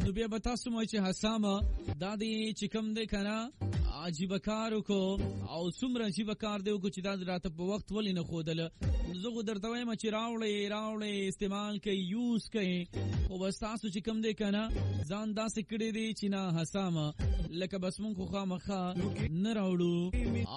نو بیا به تاسو مو چې حسامه دا دې چې کوم دی کنه عجیب کار وکړو او څومره عجیب کار دی وکړو چې دا راته په وخت ولې نه ښودله. زه خو درته وایم چې راوړئ استعمال کوئ یوز کوئ، خو بس تاسو چې کوم دی کنه ځان داسې کړی دی چې نه حسامه لکه بس مونږ خو خامخا نه راوړو